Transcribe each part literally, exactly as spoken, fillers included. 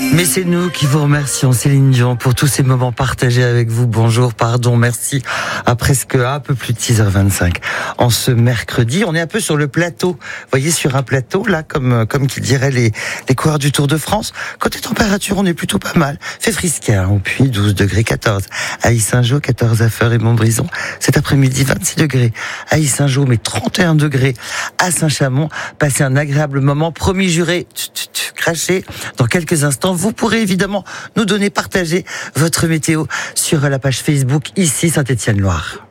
Mais c'est nous qui vous remercions, Céline Dion, pour tous ces moments partagés avec vous. Bonjour, pardon, merci. À presque un peu plus de six heures vingt-cinq. En ce mercredi, on est un peu sur le plateau. Vous voyez, sur un plateau, là, comme, comme qui diraient les, les coureurs du Tour de France. Côté température, on est plutôt pas mal. Fait frisquet, hein, au Puy, douze degrés quatorze. À Yssingeaux, quatorze à Feurs et Montbrison. Cet après-midi, vingt-six degrés. À Yssingeaux, mais trente et un degrés. À Saint-Chamond, passez un agréable moment. Promis juré, craché. Dans quelques instants, vous pourrez évidemment nous donner, partager votre météo sur la page Facebook ici Saint-Étienne-Loire.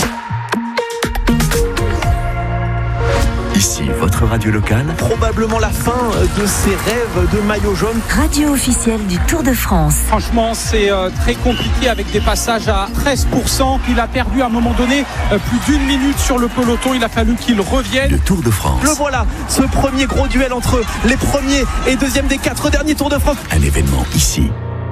Ici, votre radio locale. Probablement la fin de ses rêves de maillot jaune. Radio officielle du Tour de France. Franchement, c'est euh, très compliqué avec des passages à treize pour cent. Il a perdu à un moment donné euh, plus d'une minute sur le peloton. Il a fallu qu'il revienne. Le Tour de France. Le voilà, ce premier gros duel entre les premiers et deuxièmes des quatre derniers Tours de France. Un événement ici.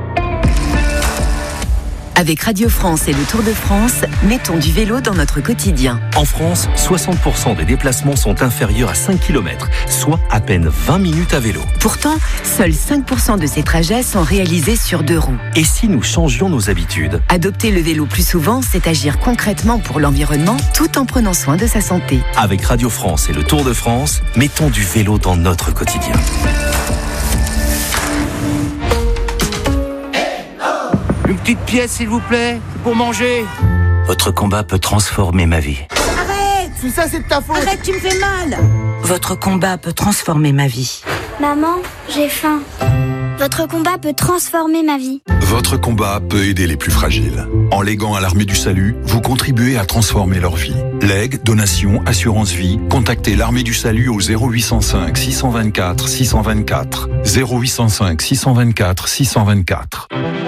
Avec Radio France et le Tour de France, mettons du vélo dans notre quotidien. En France, soixante pour cent des déplacements sont inférieurs à cinq kilomètres, soit à peine vingt minutes à vélo. Pourtant, seuls cinq pour cent de ces trajets sont réalisés sur deux roues. Et si nous changions nos habitudes ? Adopter le vélo plus souvent, c'est agir concrètement pour l'environnement tout en prenant soin de sa santé. Avec Radio France et le Tour de France, mettons du vélo dans notre quotidien. Une petite pièce, s'il vous plaît, pour manger. Votre combat peut transformer ma vie. Arrête! Tout ça, c'est de ta faute. Arrête, tu me fais mal. Votre combat peut transformer ma vie. Maman, j'ai faim. Votre combat peut transformer ma vie. Votre combat peut aider les plus fragiles. En léguant à l'Armée du Salut, vous contribuez à transformer leur vie. Legs, donations, assurance vie, contactez l'Armée du Salut au zéro huit cent cinq six cent vingt-quatre six cent vingt-quatre. zéro huit cent cinq six cent vingt-quatre six cent vingt-quatre.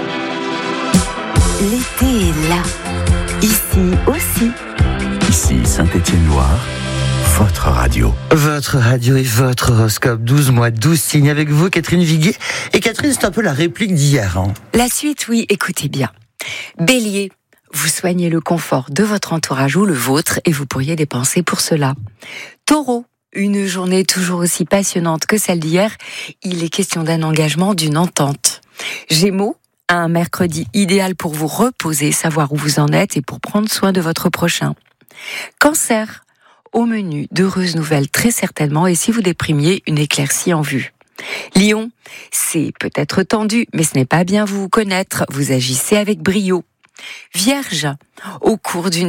L'été est là. Ici aussi. Ici, Saint-Étienne-Loire, votre radio. Votre radio et votre horoscope. douze mois, douze signes avec vous, Catherine Viguier. Et Catherine, c'est un peu la réplique d'hier. Hein. La suite, oui, écoutez bien. Bélier, vous soignez le confort de votre entourage ou le vôtre et vous pourriez dépenser pour cela. Taureau, une journée toujours aussi passionnante que celle d'hier. Il est question d'un engagement, d'une entente. Gémeaux, un mercredi idéal pour vous reposer, savoir où vous en êtes et pour prendre soin de votre prochain. Cancer, au menu d'heureuses nouvelles très certainement et si vous déprimiez, une éclaircie en vue. Lion, c'est peut-être tendu, mais ce n'est pas bien vous connaître, vous agissez avec brio. Vierge, au cours d'une